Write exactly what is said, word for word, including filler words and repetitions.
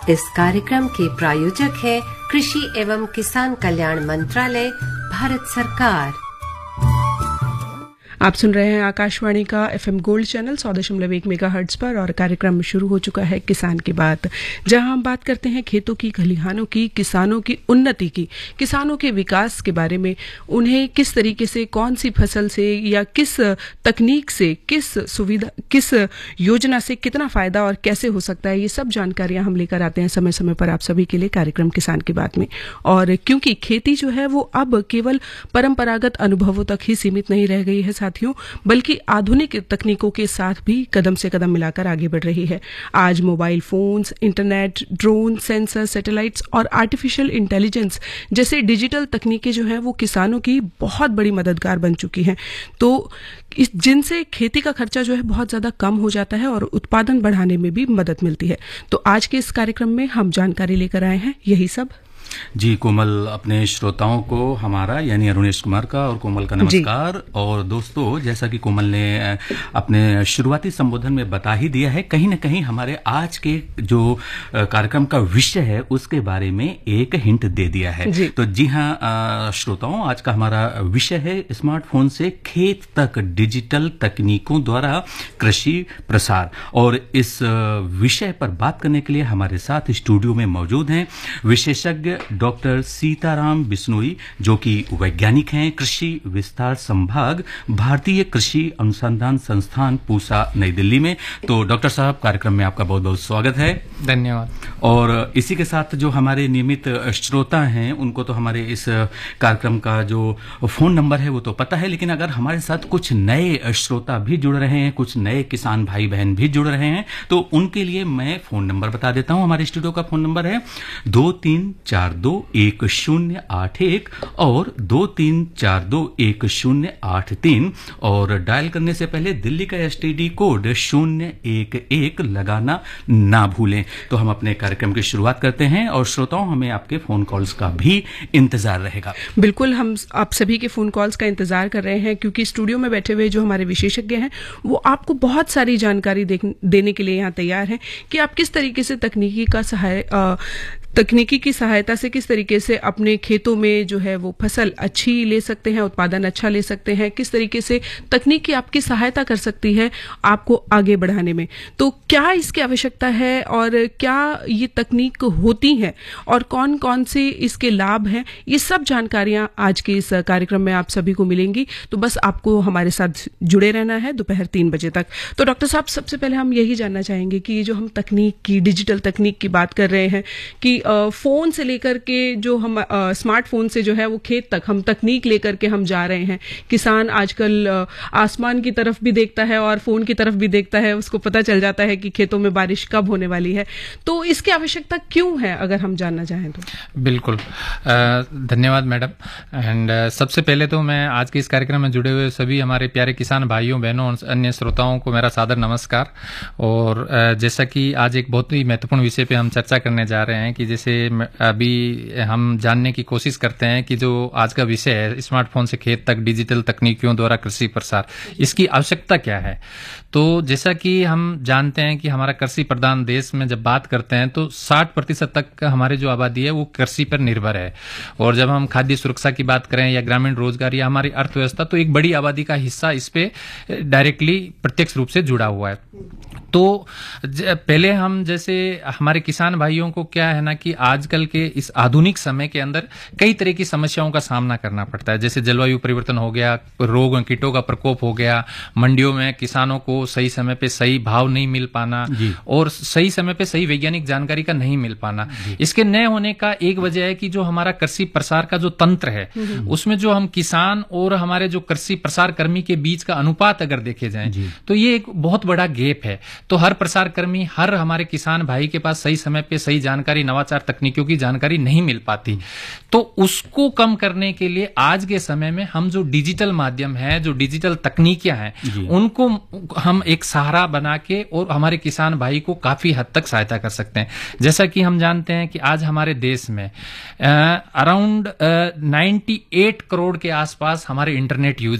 इस कार्यक्रम के प्रायोजक है कृषि एवं किसान कल्याण मंत्रालय, भारत सरकार। आप सुन रहे हैं आकाशवाणी का एफएम गोल्ड चैनल सौ दशमलव एक मेगाहर्ट्ज पर और कार्यक्रम शुरू हो चुका है किसान की बात, जहां हम बात करते हैं खेतों की, खलिहानों की, किसानों की उन्नति की, किसानों के विकास के बारे में। उन्हें किस तरीके से, कौन सी फसल से या किस तकनीक से, किस सुविधा, किस योजना से कितना फायदा और कैसे हो सकता है, ये सब जानकारियां हम लेकर आते हैं समय समय पर आप सभी के लिए कार्यक्रम किसान की बात में। और क्योंकि खेती जो है वो अब केवल परंपरागत अनुभवों तक ही सीमित नहीं रह गई है साथियों, बल्कि आधुनिक तकनीकों के साथ भी कदम से कदम मिलाकर आगे बढ़ रही है। आज mobile phones, internet, drone, sensor, satellites और आर्टिफिशियल इंटेलिजेंस जैसे डिजिटल तकनीकें जो हैं वो किसानों की बहुत बड़ी मददगार बन चुकी हैं, तो इस जिनसे खेती का खर्चा जो है बहुत ज्यादा कम हो जाता है और उत्पादन बढ़ाने में भी मदद मिलती है। तो आज के इस कार्यक्रम में हम जानकारी लेकर आए हैं यही सब। जी कोमल, अपने श्रोताओं को हमारा यानी अरुणेश कुमार का और कोमल का नमस्कार। और दोस्तों, जैसा कि कोमल ने अपने शुरुआती संबोधन में बता ही दिया है, कहीं न कहीं हमारे आज के जो कार्यक्रम का विषय है उसके बारे में एक हिंट दे दिया है। जी। तो जी हाँ श्रोताओं, आज का हमारा विषय है स्मार्टफोन से खेत तक डिजिटल तकनीकों द्वारा कृषि प्रसार। और इस विषय पर बात करने के लिए हमारे साथ स्टूडियो में मौजूद हैं विशेषज्ञ डॉक्टर सीताराम बिश्नोई, जो कि वैज्ञानिक हैं, कृषि विस्तार संभाग, भारतीय कृषि अनुसंधान संस्थान, पूसा, नई दिल्ली में। तो डॉक्टर साहब, कार्यक्रम में आपका बहुत बहुत स्वागत है। धन्यवाद। और इसी के साथ जो हमारे नियमित श्रोता हैं उनको तो हमारे इस कार्यक्रम का जो फोन नंबर है वो तो पता है, लेकिन अगर हमारे साथ कुछ नए श्रोता भी जुड़ रहे हैं, कुछ नए किसान भाई बहन भी जुड़ रहे हैं, तो उनके लिए मैं फोन नंबर बता देता हूं। हमारे स्टूडियो का फोन नंबर है दो तीन चार दो एक शून्य आठ एक और दो तीन चार दो एक शून्य आठ तीन, और डायल करने से पहले दिल्ली का एसटीडी कोड शून्य एक एक लगाना ना भूलें। तो हम अपने कार्यक्रम की शुरुआत करते हैं और श्रोताओं, हमें आपके फोन कॉल्स का भी इंतजार रहेगा। बिल्कुल, हम आप सभी के फोन कॉल्स का इंतजार कर रहे हैं, क्योंकि स्टूडियो में बैठे हुए जो हमारे विशेषज्ञ हैं वो आपको बहुत सारी जानकारी देने के लिए यहाँ तैयार हैं कि आप किस तरीके से तकनीकी का सहाय तकनीकी की सहायता से किस तरीके से अपने खेतों में जो है वो फसल अच्छी ले सकते हैं, उत्पादन अच्छा ले सकते हैं, किस तरीके से तकनीक की आपकी सहायता कर सकती है आपको आगे बढ़ाने में। तो क्या इसकी आवश्यकता है और क्या ये तकनीक होती है और कौन कौन से इसके लाभ हैं, ये सब जानकारियां आज के इस कार्यक्रम में आप सभी को मिलेंगी। तो बस आपको हमारे साथ जुड़े रहना है दोपहर तीन बजे तक। तो डॉक्टर साहब, सबसे पहले हम यही जानना चाहेंगे कि जो हम तकनीक की, डिजिटल तकनीक की बात कर रहे हैं कि फोन से लेकर के जो हम स्मार्टफोन से जो है वो खेत तक हम तकनीक लेकर के हम जा रहे हैं। किसान आजकल आसमान की तरफ भी देखता है और फोन की तरफ भी देखता है, उसको पता चल जाता है कि खेतों में बारिश कब होने वाली है। तो इसकी आवश्यकता क्यों है, अगर हम जानना चाहें तो? बिल्कुल, धन्यवाद मैडम। एंड सबसे पहले तो मैं आज के इस कार्यक्रम में जुड़े हुए सभी हमारे प्यारे किसान भाइयों बहनों और अन्य श्रोताओं को मेरा सादर नमस्कार। और जैसा कि आज एक बहुत ही महत्वपूर्ण विषय पे हम चर्चा करने जा रहे हैं कि जैसे अभी हम जानने की कोशिश करते हैं कि जो आज का विषय है स्मार्टफोन से खेत तक डिजिटल तकनीकियों द्वारा कृषि प्रसार, इसकी आवश्यकता क्या है। तो जैसा कि हम जानते हैं कि हमारा कृषि प्रधान देश में जब बात करते हैं तो साठ प्रतिशत तक हमारी जो आबादी है वो कृषि पर निर्भर है। और जब हम खाद्य सुरक्षा की बात करें या ग्रामीण रोजगार या हमारी अर्थव्यवस्था, तो एक बड़ी आबादी का हिस्सा इस पे डायरेक्टली प्रत्यक्ष रूप से जुड़ा हुआ है। तो पहले हम जैसे हमारे किसान भाइयों को क्या है ना कि आजकल के इस आधुनिक समय के अंदर कई तरह की समस्याओं का सामना करना पड़ता है, जैसे जलवायु परिवर्तन हो गया, रोग कीटों का प्रकोप हो गया, मंडियों में किसानों को सही समय पे सही भाव नहीं मिल पाना और सही समय पे सही वैज्ञानिक जानकारी का नहीं मिल पाना। इसके न होने का एक वजह है कि जो हमारा कृषि प्रसार का जो तंत्र है उसमें जो हम किसान और हमारे जो कृषि प्रसार कर्मी के बीच का अनुपात अगर देखे जाए तो ये एक बहुत बड़ा गैप है। तो हर प्रसार कर्मी, हर हमारे किसान भाई के पास सही समय पे सही जानकारी, नवाचार तकनीकों की जानकारी नहीं मिल पाती। तो उसको कम करने के लिए आज के समय में हम जो डिजिटल माध्यम है, जो डिजिटल तकनीकियां हैं, उनको हम एक सहारा बना के और हमारे किसान भाई को काफी हद तक सहायता कर सकते हैं। जैसा कि हम जानते हैं कि आज हमारे देश में अराउंड नाइन्टी एट करोड़ के आसपास हमारे इंटरनेट यूज